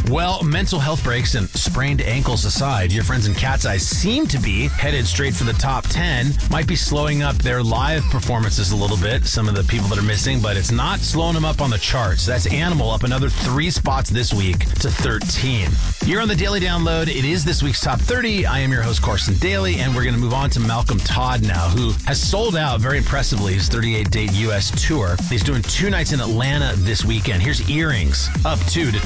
Well, mental health breaks and sprained ankles aside, your friends in Cat's Eyes seem to be headed straight for the top 10. Might be slowing up their live performances a little bit, some of the people that are missing, but it's not slowing them up on the charts. That's Animal up another 3 spots this week to 13. You're on the Daily Download. It is this week's Top 30. I am your host, Carson Daly, and we're going to move on to Malcolm Todd now, who has sold out very impressively his 38-date U.S. tour. He's doing 2 nights in Atlanta this weekend. Here's Earrings, up 2 to